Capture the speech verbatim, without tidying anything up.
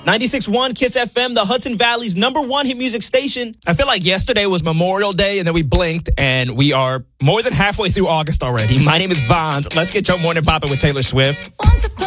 ninety-six point one Kiss F M, the Hudson Valley's number one hit music station. I feel like yesterday was Memorial Day, and then we blinked, and we are more than halfway through August already. My name is Vons. Let's get your morning poppin' with Taylor Swift. Once upon